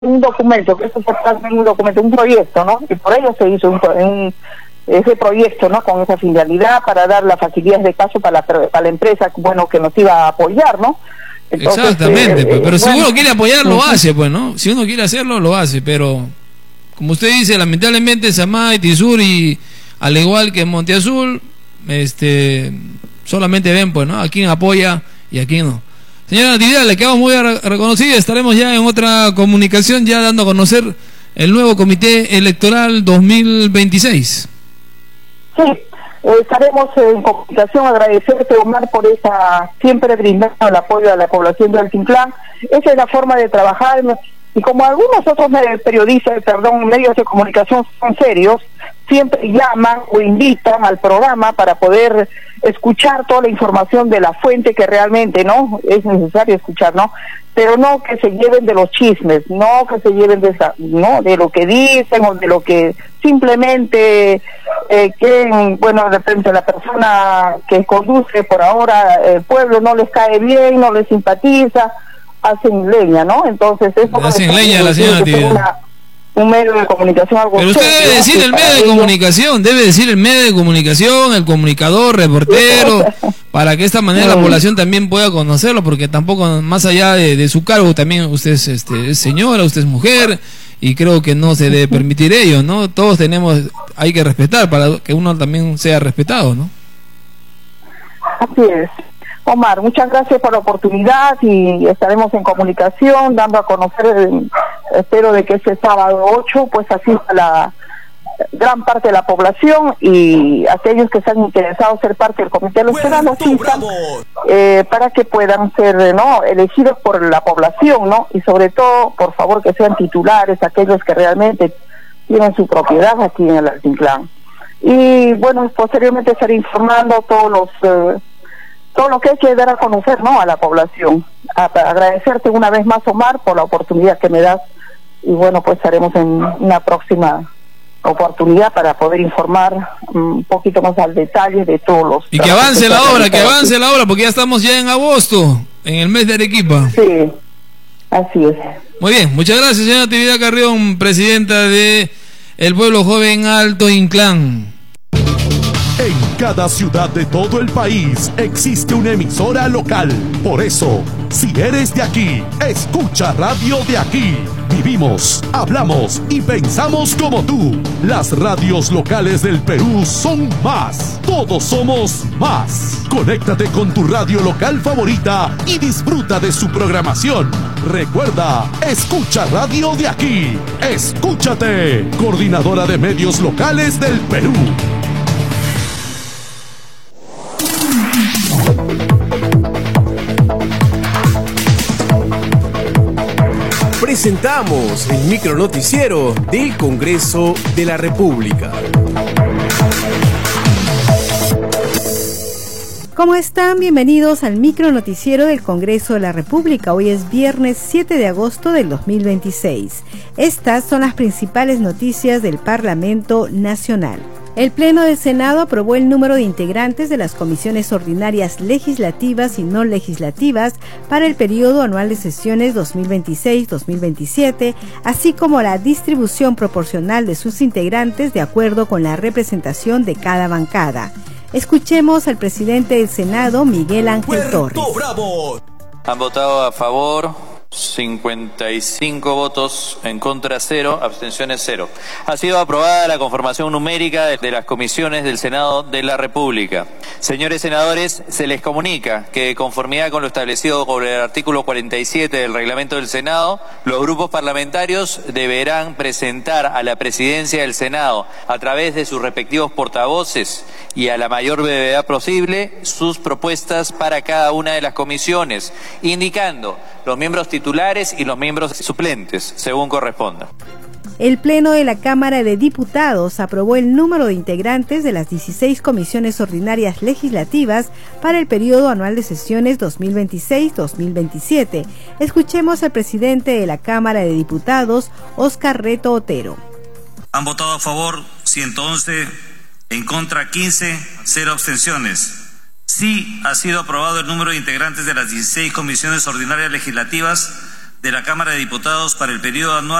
un documento, que eso se trata de un documento, un proyecto, ¿no? Y por ello se hizo ese proyecto, ¿no? Con esa finalidad para dar las facilidades de paso para la empresa, bueno, que nos iba a apoyar, ¿no? Entonces, exactamente, pues, pero si uno quiere apoyar, lo hace, pues, ¿no? Si uno quiere hacerlo, lo hace, pero como usted dice, lamentablemente Samay, Tizuri, al igual que Monteazul, solamente ven, pues, ¿no? A quién apoya y a quién no. Señora Natividad, le quedamos muy reconocida. Estaremos ya en otra comunicación, ya dando a conocer el nuevo Comité Electoral 2026. Sí, estaremos en comunicación. Agradecerte, Omar, por siempre brindando el apoyo a la población de Altinclán. Esa es la forma de trabajar. Y como algunos otros medios de comunicación son serios, siempre llaman o invitan al programa para poder escuchar toda la información de la fuente que realmente no es necesario escuchar, ¿no? Pero no que se lleven de los chismes, no que se lleven de lo que dicen o de lo que simplemente bueno, de repente la persona que conduce por ahora el pueblo no les cae bien, no les simpatiza, hacen leña, ¿no? Entonces eso hacen leña a la señora Natividad. Un medio de comunicación algo. Pero usted debe decir el medio de comunicación, debe decir el medio de comunicación, el comunicador, reportero, para que de esta manera la población también pueda conocerlo, porque tampoco, más allá de su cargo, también usted es señora, usted es mujer, y creo que no se debe permitir ello, ¿no? Todos hay que respetar para que uno también sea respetado, ¿no? Así es. Omar, muchas gracias por la oportunidad y estaremos en comunicación dando a conocer, espero de que este sábado 8 pues asista la gran parte de la población y aquellos que están interesados en ser parte del comité electoral asistan para que puedan ser elegidos por la población, ¿no? Y sobre todo, por favor, que sean titulares, aquellos que realmente tienen su propiedad aquí en el Altinclán. Y bueno, posteriormente estaré informando todo lo que hay que dar a conocer, ¿no?, a la población. Agradecerte una vez más, Omar, por la oportunidad que me das y bueno, pues estaremos en una próxima oportunidad para poder informar un poquito más al detalle de todos los... Y que avance la obra, porque ya estamos ya en agosto, en el mes de Arequipa. Sí, así es. Muy bien, muchas gracias, señora Natividad Carrión, presidenta de El Pueblo Joven Alto Inclán. En cada ciudad de todo el país existe una emisora local. Por eso, si eres de aquí, escucha Radio de Aquí. Vivimos, hablamos y pensamos como tú. Las radios locales del Perú son más. Todos somos más. Conéctate con tu radio local favorita y disfruta de su programación. Recuerda, escucha Radio de Aquí. Escúchate. Coordinadora de Medios Locales del Perú. Presentamos el micronoticiero del Congreso de la República. ¿Cómo están? Bienvenidos al micronoticiero del Congreso de la República. Hoy es viernes 7 de agosto del 2026. Estas son las principales noticias del Parlamento Nacional. El Pleno del Senado aprobó el número de integrantes de las comisiones ordinarias legislativas y no legislativas para el periodo anual de sesiones 2026-2027, así como la distribución proporcional de sus integrantes de acuerdo con la representación de cada bancada. Escuchemos al presidente del Senado, Miguel Ángel Torres. Bravo. Han votado a favor 55 votos, en contra 0, abstenciones 0. Ha sido aprobada la conformación numérica de las comisiones del Senado de la República. Señores senadores, se les comunica que de conformidad con lo establecido por el artículo 47 del reglamento del Senado, los grupos parlamentarios deberán presentar a la presidencia del Senado, a través de sus respectivos portavoces y a la mayor brevedad posible, sus propuestas para cada una de las comisiones, indicando los miembros titulares y los miembros suplentes, según corresponda. El Pleno de la Cámara de Diputados aprobó el número de integrantes de las 16 comisiones ordinarias legislativas para el periodo anual de sesiones 2026-2027. Escuchemos al presidente de la Cámara de Diputados, Óscar Reto Otero. Han votado a favor 111, en contra 15, 0 abstenciones. Sí ha sido aprobado el número de integrantes de las 16 comisiones ordinarias legislativas de la Cámara de Diputados para el periodo anual